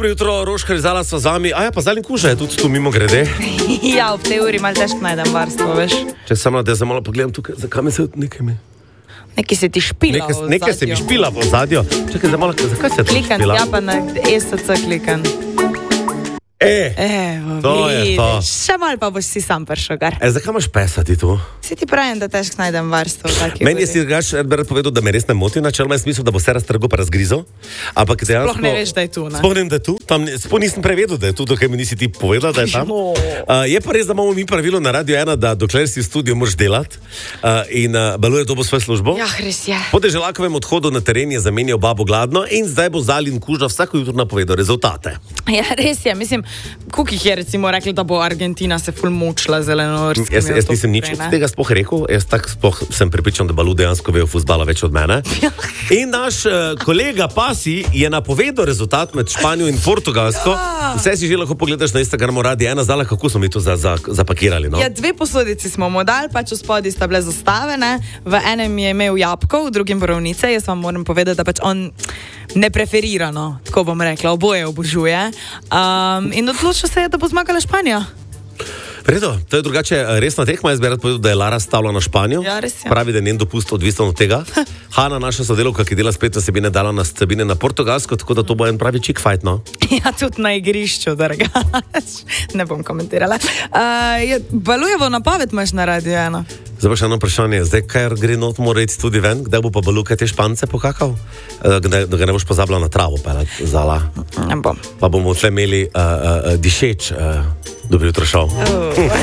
Dobro jutro, Roška Rizala sva z vami. A ja, pa Zalin Kuža je tudi tu mimo grede. Ja, v tej uri malo težko najdem varstvo, veš. Če samo, da zdaj malo pogledam tukaj, zakaj me se nekaj mi... Nekaj se ti špila v zadju. Nekaj se mi špila v zadju. Čakaj, zdaj malo, zakaj se to klikan, špila? Ja, pa na ESC klikan. To je to. Še malo pa boš si sam prišel, gar. Zakaj imaš pesa ti tu? Si ti pravim, da težko najdem varstvo. Meni je si rad povedal, da me res ne moti, načeloma je smisel, da bo se raztrgal pa razgrizel. Ampak dejansko... Sploh ne veš, da je tu, ne? Sploh ne vem, da je tu. Sploh nisem prevedel, da je tu, dokaj mi nisi ti povedal, da je tam. Je pa res, da imamo mi pravilo na Radio 1, da dokler si v studiu moraš delati in baluje dobo svojo službo. Ja, res je. Po Deželakovem odhodu na teren je zamenjal babo Gladno in zdaj bo Zalin Kuža vsako jutro napovedal rezultate. Ja, res je. Mislim, koliko jih je recimo rekli, da bo Argentina se ful mučila zelenorskimi. Jaz nisem nič od tega sploh rekel, jaz tako sploh sem prepričan, da Balu dejansko ve o fuzbala več od mene. In naš kolega Pasi je napovedal rezultat med Španijo in Portugalsko. Vse si že lahko pogledaš na Instagramu Radio 1, zdaj kako smo mi to zapakirali. No? Ja, dve posodici smo mu dali, pač v spodaj sta bile zastavene, v enem je imel jabko, v drugim borovnice. Jaz vam moram povedati, da pač on ne preferira, no, tako bom rekla, oboje obožuje. In odločil se je, da bo zmagala Španija. Vredo, to je drugače resna tekma, jaz bi rad povedal, da je Lara stavila na Španijo. Ja, res je. Pravi, da je njen dopust odvisen od tega. Hanna, naša sodelovka, ki dela spletne vsebine, dala na vsebine na Portugalsko, tako da to bo en pravi chick fight, no? Ja, tudi na igrišču, dragač. Ne bom komentirala. Balujevo napoved imaš na Radio 1. Zdaj pa še eno vprašanje, zdaj kaj gre not mora iti tudi ven, kdaj bo pa Baluka te Špance pokakal? Da ga ne boš pozabila na travo, zala. Ne bom. Pa bomo tle imeli dišeč. Dobro jutro, šel.